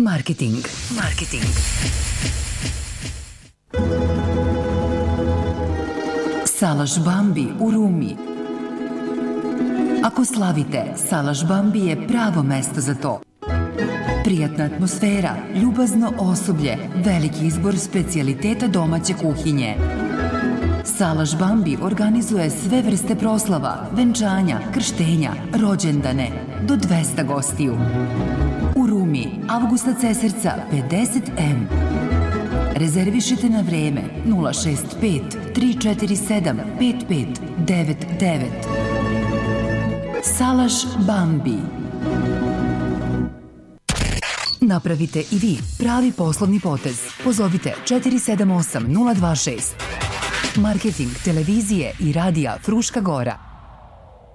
Marketing. Salaš Bambi u Rumi. Ako slavite, Salaš Bambi je pravo mesto za to. Prijatna atmosfera, ljubazno osoblje, veliki izbor specijaliteta domaće kuhinje. Salaš Bambi organizuje sve vrste proslava, venčanja, krštenja, rođendane, do 200 gostiju. U Rumi, Avgusta Cesarca, 50M. Rezervišite na vreme 065 347 5599. Salaš Bambi. Napravite i vi pravi poslovni potez. Pozovite 478 026. Marketing televizije i radija Fruška Gora.